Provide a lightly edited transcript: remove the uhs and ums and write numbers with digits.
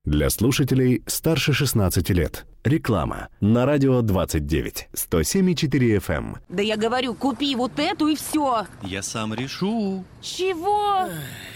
Для слушателей старше 16 лет. Реклама на радио 29, 107,4 FM. Да я говорю, купи вот эту и все. Я сам решу. Чего?